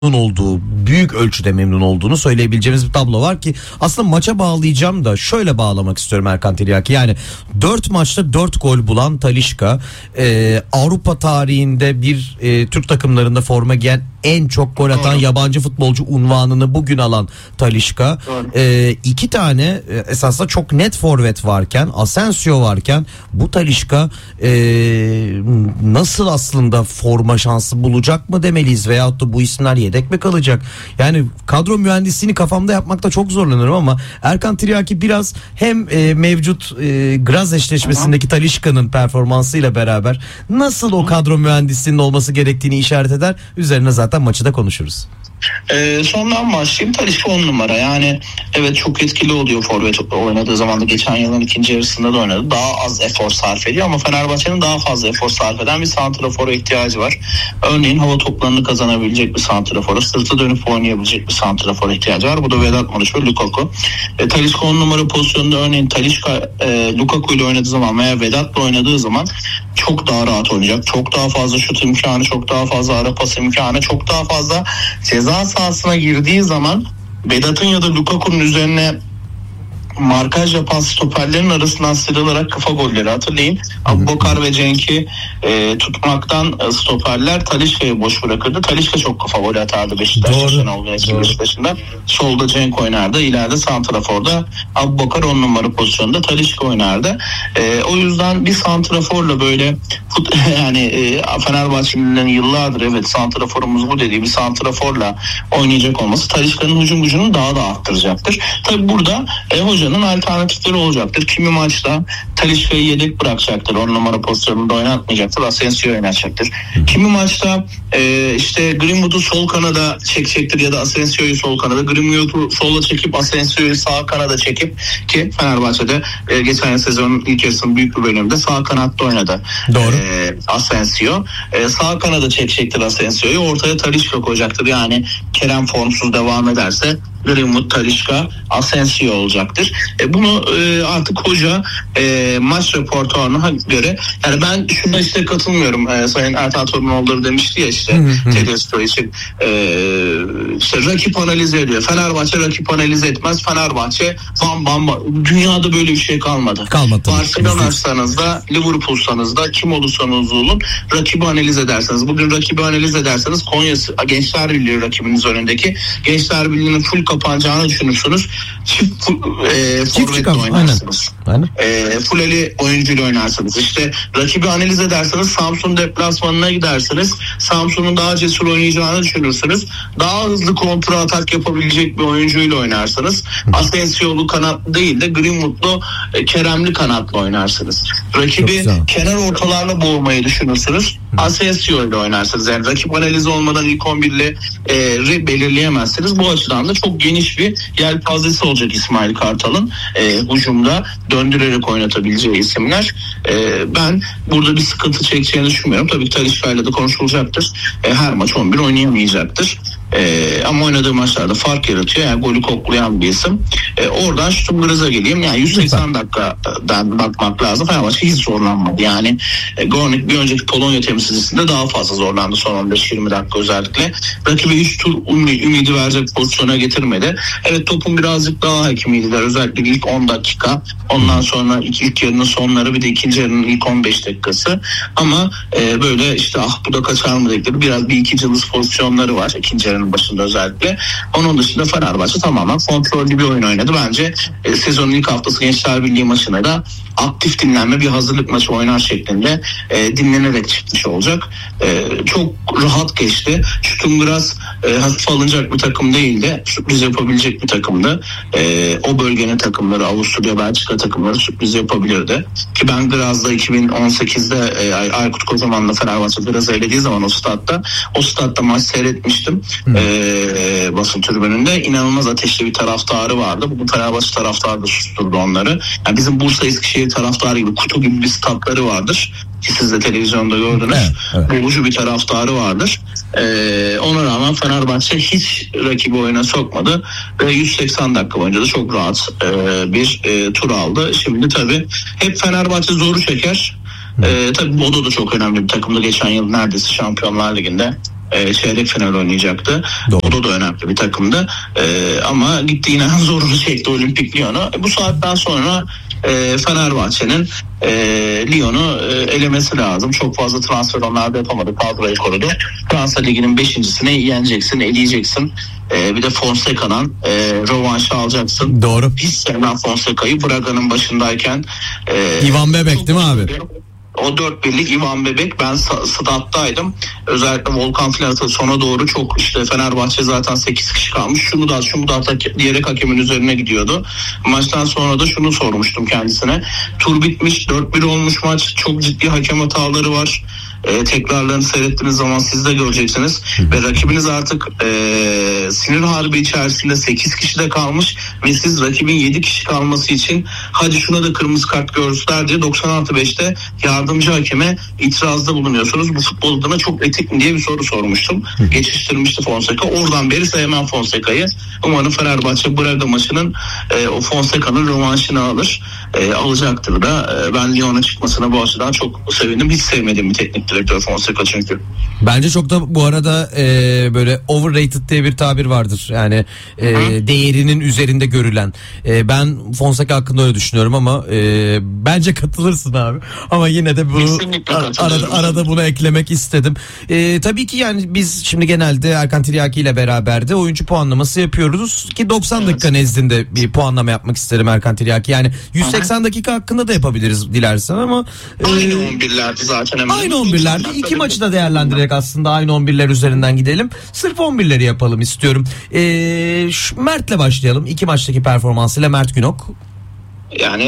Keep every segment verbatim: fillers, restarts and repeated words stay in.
olduğu, büyük ölçüde memnun olduğunu söyleyebileceğimiz bir tablo var ki aslında maça bağlayacağım da şöyle bağlamak istiyorum Erkan Tiryaki. Yani dört maçta dört gol bulan Talisca, e, Avrupa tarihinde bir e, Türk takımlarında forma giyen en çok gol atan Doğru. yabancı futbolcu unvanını bugün alan Talisca, e, iki tane e, esasında çok net forvet varken, Asensio varken bu Talisca e, nasıl aslında forma şansı bulacak mı demeliyiz veyahut da bu isimler yedek mi kalacak? Yani kadro mühendisliğini kafamda yapmakta çok zorlanırım ama Erkan Tiryaki biraz hem e, mevcut e, Graz eşleşmesindeki Talisca'nın performansıyla beraber nasıl o kadro mühendisliğinin olması gerektiğini işaret eder. Üzerine zaten maçı da konuşuruz. Ee, sondan başlayayım. Talisca on numara. Yani evet çok etkili oluyor forvet oynadığı zaman da, geçen yılın ikinci yarısında da oynadı. Daha az efor sarf ediyor ama Fenerbahçe'nin daha fazla efor sarf eden bir santrafora ihtiyacı var. Örneğin hava toplarını kazanabilecek bir santrafora, sırtı dönüp oynayabilecek bir santrafora ihtiyacı var. Bu da Vedat Muriç ve Lukaku. E, Talisca on numara pozisyonunda örneğin Talisca e, Lukaku ile oynadığı zaman veya Vedat'la oynadığı zaman çok daha rahat oynayacak. Çok daha fazla şut imkanı, çok daha fazla ara pas imkanı, çok daha fazla ceza sahasına girdiği zaman Vedat'ın ya da Lukaku'nun üzerine markaj yapan stoperlerin arasından sıyrılarak kafa golleri hatırlayın. Abubakar ve Cenk'i e, tutmaktan e, stoperler Talisca'yı boş bırakırdı. Talisca çok kafa golü atardı Beşiktaş'ın olduğu Beşiktaş'ında. Solda Cenk oynardı. İleride santraforda Abubakar on numara pozisyonda Talisca oynardı. E, o yüzden bir santraforla böyle fut, yani e, Fenerbahçelilerin yıllardır evet santraforumuz bu dediği bir santraforla oynayacak olması Talisca'nın hücum gücünü daha da arttıracaktır. Tabi burada e, hocanın alternatifleri olacaktır. Kimi maçta Talisca'yı yedek bırakacaktır. on numara pozisyonunda oynatmayacaktır. Asensio'yu oynatacaktır. Kimi maçta e, işte Greenwood'u sol kanada çekecektir ya da Asensio'yu sol kanada. Greenwood'u sola çekip Asensio'yu sağ kanada çekip, ki Fenerbahçe'de e, geçen sezonun ilk yarısının büyük bir bölümünde sağ kanatta oynadı. Doğru. E, Asensio. E, sağ kanada çekecektir Asensio'yu. Ortaya Talisca koyacaktır. Yani Kerem formsuz devam ederse Greenwood, Talisca, Asensio olacaktır. E bunu e, artık hoca e, maç repertuarına göre, yani ben şuna işte katılmıyorum. E, Sayın Ertan Torunoğulları demişti ya işte Tedesco için e, işte rakip analiz ediyor. Fenerbahçe rakip analiz etmez. Fenerbahçe bam bam bam. Dünyada böyle bir şey kalmadı. Kalmadı. Barcelona'sanız da Liverpool'sanız da kim olursanız olun rakibi analiz ederseniz. Bugün rakibi analiz ederseniz Konya Gençler Birliği rakibiniz önündeki Gençler Birliği'nin full kapanacağını düşünürsünüz. Çift e, forvetle oynarsınız. Aynen. E, fulleli oyuncuyla oynarsınız. İşte rakibi analiz ederseniz Samsun deplasmanına gidersiniz. Samsun'un daha cesur oynayacağını düşünürsünüz. Daha hızlı kontra atak yapabilecek bir oyuncuyla oynarsınız. Asensio'lu kanatlı değil de Greenwood'lu e, Kerem'li kanatlı oynarsınız. Rakibi kenar ortalarla boğmayı düşünürsünüz. Asensio ile oynarsınız. Yani rakip analizi olmadan ilk on bir ile e, belirleyemezsiniz. Bu açıdan da çok geniş bir yelpazesi olacak İsmail Kartal'ın e, hücumda döndürerek oynatabileceği isimler. E, ben burada bir sıkıntı çekeceğini düşünmüyorum. Tabii ki Talisca ile de konuşulacaktır. E, her maç on bir oynayamayacaktır. Ee, ama oynadığı maçlarda fark yaratıyor. Yani golü koklayan bir isim. Ee, oradan Şutum Graz'a geleyim. Yani yüz seksen dakikadan bakmak lazım. Fenerbahçe hiç zorlanmadı. Yani e, Gornik bir önceki Polonya temsilcisinde daha fazla zorlandı son on beş yirmi dakika özellikle. Rakibi hiç tur ümidi, ümidi verecek pozisyona getirmedi. Evet, topun birazcık daha hakimiydiler. Özellikle ilk on dakika. Ondan sonra ilk, ilk yarının sonları, bir de ikinci yarının ilk on beş dakikası. Ama e, böyle işte ah bu da kaçar mı dedikleri biraz bir iki cılız pozisyonları var. İkinci yarının başında özellikle. Onun dışında Fenerbahçe tamamen kontrollü bir oyun oynadı. Bence e, sezonun ilk haftası Gençler Birliği maçına da aktif dinlenme, bir hazırlık maçı oynar şeklinde e, dinlenerek çıkmış olacak. E, çok rahat geçti. Şutum biraz e, hafif alınacak bir takım değildi. Sürpriz yapabilecek bir takımdı. E, o bölgenin takımları, Avusturya, Belçika takımları sürpriz yapabilirdi. Ki ben Graz'da iki bin on sekizde e, Aykut Kocaman'la Fenerbahçe Graz'a elediği zaman o statta, o statta maç seyretmiştim. E, basın tribününde inanılmaz ateşli bir taraftarı vardı. Bu Fenerbahçe taraftarı da susturdu onları. Yani bizim Bursa Eskişehir taraftarı gibi, kutu gibi bir statları vardır. Ki siz de televizyonda gördünüz. Evet, evet. Boğucu bir taraftarı vardır. Ee, ona rağmen Fenerbahçe hiç rakibi oyuna sokmadı. Ve yüz seksen dakika boyunca da çok rahat e, bir e, tur aldı. Şimdi tabii hep Fenerbahçe zoru çeker. Ee, tabii Bodo da çok önemli bir takımdı. Geçen yıl neredeyse Şampiyonlar Ligi'nde e, çeyrek final oynayacaktı. Doğru. O da, da önemli bir takımdı. E, ama gitti yine zorunu çekti Olimpik Lyon'u. E, bu saatten sonra e, Fenerbahçe'nin e, Lyon'u e, elemesi lazım. Çok fazla transfer onlar da yapamadı. Kadroyu korudu. Fransa Ligi'nin beşincisini yeneceksin, eleyeceksin. E, bir de Fonseca'dan e, rövanşı alacaksın. Doğru. Hiç sevmem Fonseca'yı. Braga'nın başındayken. E, Ivan Bebek değil mi abi? O dört birlik Ivan Bebek, ben stattaydım. Özellikle Volkan filan sona doğru çok işte Fenerbahçe zaten sekiz kişi kalmış. Şunu da şunu da diyerek hakemin üzerine gidiyordu. Maçtan sonra da şunu sormuştum kendisine. Tur bitmiş, dört bir olmuş maç. Çok ciddi hakem hataları var. E, tekrarlarını seyrettiğiniz zaman siz de göreceksiniz. Ve rakibiniz artık e, sinir harbi içerisinde sekiz kişi de kalmış ve siz rakibin yedi kişi kalması için hadi şuna da kırmızı kart görsünler diye doksan artı beşte yardımcı hakeme itirazda bulunuyorsunuz. Bu futbol adına çok etik mi diye bir soru sormuştum. Geçiştirmişti Fonseca. Oradan beri sevmem Fonseca'yı. Umarım Fenerbahçe Braga maçının e, o Fonseca'nın rövanşını alır. E, alacaktır da. E, ben Lyon'a çıkmasına bu açıdan çok sevindim. Hiç sevmediğim bir teknik direktör Fonseca çünkü. Bence çok da bu arada e, böyle overrated diye bir tabir vardır. Yani e, değerinin üzerinde görülen. E, ben Fonseca hakkında öyle düşünüyorum ama e, bence katılırsın abi. Ama yine de bunu ar- arada, arada bunu eklemek istedim. E, tabii ki yani biz şimdi genelde Erkan Tiryaki ile beraber de oyuncu puanlaması yapıyoruz ki doksan evet. dakika nezdinde bir puanlama yapmak isterim Erkan Tiryaki. Yani yüz seksen Aha. dakika hakkında da yapabiliriz dilersen ama e, aynı on birlerdi zaten. Hemen. Aynı on birlerdi. İki maçı da değerlendirerek aslında aynı on birler üzerinden gidelim. Sırf on birleri yapalım istiyorum. Ee, şu Mert'le başlayalım. İki maçtaki performansıyla Mert Günok. Yani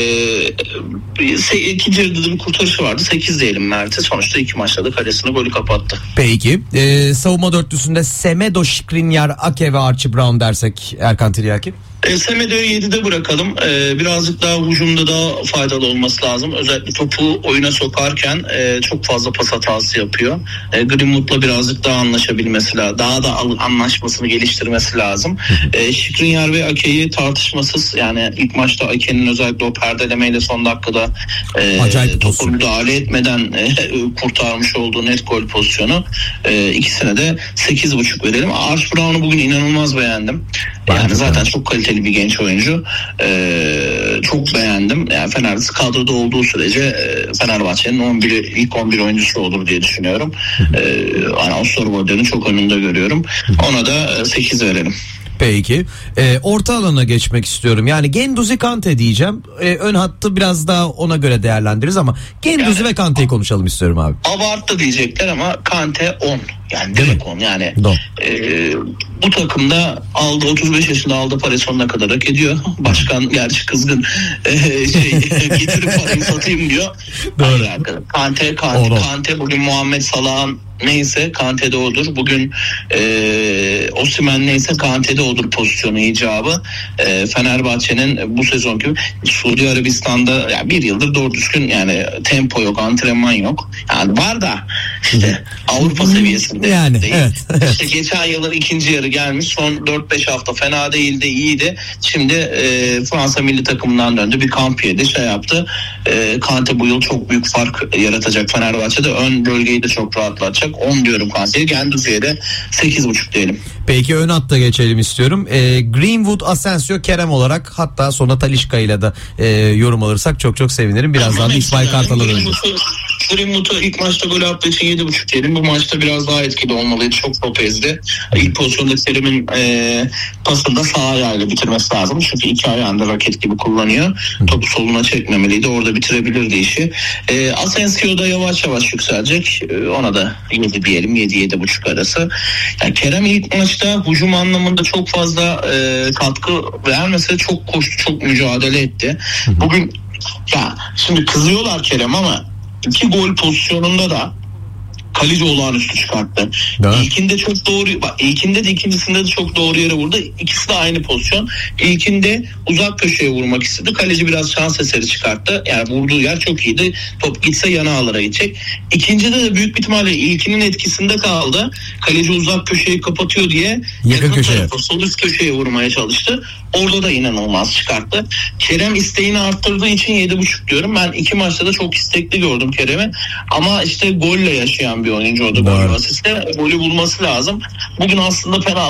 e, ikinci yarıda bir kurtarışı vardı. sekiz diyelim Mert'e. Sonuçta iki maçta da kalesini golü kapattı. Peki. Ee, savunma dörtlüsünde Semedo, Skriniar, Ake ve Archie Brown dersek Erkan Tiryaki. E, Semedo'yu yedide bırakalım. E, birazcık daha hücumda daha faydalı olması lazım. Özellikle topu oyuna sokarken e, çok fazla pas hatası yapıyor. E, Greenwood'la birazcık daha anlaşabilmesi lazım. Daha da anlaşmasını geliştirmesi lazım. e, Skriniar ve Ake'yi tartışmasız, yani ilk maçta Ake'nin özellikle o perdelemeyle son dakikada e, topu müdahale etmeden e, kurtarmış olduğu net gol pozisyonu. E, ikisine de sekiz buçuk verelim. Archie Brown'u bugün inanılmaz beğendim. Yani ben zaten çok kaliteli bir genç oyuncu. Ee, çok beğendim. Yani Fenerbahçe kadroda olduğu sürece e, Fenerbahçe'nin on bir ilk on bir oyuncusu olur diye düşünüyorum. Ee, yani Osterwolder'in çok önünde görüyorum. Ona da sekiz verelim. Peki. Ee, orta alana geçmek istiyorum. Yani Guendouzi, Kante diyeceğim. Ee, ön hattı biraz daha ona göre değerlendiririz ama Guendouzi yani, ve Kante'yi konuşalım istiyorum abi. Abarttı diyecekler ama Kante on. Yani direkt on. Yani e, bu takımda aldı otuz beş yaşında aldı parayı sonuna kadar hak ediyor. Başkan gerçi kızgın e, şey getirip parayı satayım diyor. Doğru. Kante, Kante, Kante bugün Muhammed Salah'ın neyse Kante'de odur. Bugün e, Osimhen neyse Kante'de odur pozisyonu icabı. E, Fenerbahçe'nin bu sezonki Suudi Arabistan'da yani bir yıldır doğru düzgün yani tempo yok, antrenman yok. Yani var da işte Avrupa seviyesinde yani, değil. Evet, evet. İşte geçen yılın ikinci yarı gelmiş. Son dört beş hafta fena değildi, iyiydi. Şimdi e, Fransa milli takımından döndü. Bir kamp yedi, şey yaptı. E, Kante bu yıl çok büyük fark yaratacak Fenerbahçe'de. Ön bölgeyi de çok rahatlatacak. on diyorum Kante'ye. Guendouzi'ye de sekiz buçuk diyelim. Peki ön hatta geçelim istiyorum. E, Greenwood, Asensio, Kerem olarak hatta sonra Talisca ile de e, yorum alırsak çok çok sevinirim. Birazdan da İsmail Kartal'a döneceğiz. Greenwood'u ilk maçta gol attığı için yedi buçuk diyelim. Bu maçta biraz daha etkili olmalıydı. Çok top ezdi. İlk pozisyonda Kerim'in e, pasını da sağ ayağıyla bitirmesi lazım. Çünkü iki ayağında raket gibi kullanıyor. Topu soluna çekmemeliydi. Orada bitirebilirdi işi. E, Asensio da yavaş yavaş yükselecek. E, ona da yedi diyelim. yedi yedi buçuk arası. Yani Kerem ilk maçta hücum anlamında çok fazla e, katkı vermese çok koştu, çok mücadele etti. Bugün ya şimdi kızıyorlar Kerem ama iki gol pozisyonunda da kaleci olağanüstü çıkarttı. Evet. İlkinde çok doğru, bak ilkinde de ikincisinde de çok doğru yere vurdu. İkisi de aynı pozisyon. İlkinde uzak köşeye vurmak istedi. Kaleci biraz şans eseri çıkarttı. Yani vurduğu yer çok iyiydi. Top gitse yana ağlara gidecek. İkincide de büyük bir ihtimalle ilkinin etkisinde kaldı. Kaleci uzak köşeyi kapatıyor diye yakın, yakın köşeye, tarafa, sol üst köşeye vurmaya çalıştı. Orada da inanılmaz çıkarttı. Kerem isteğini arttırdığı için yedi buçuk diyorum. Ben iki maçta da çok istekli gördüm Kerem'i. Ama işte golle yaşayan bir bir oyuncu o da. Doğru. Gol ve asiste golü bulması lazım. Bugün aslında penaltı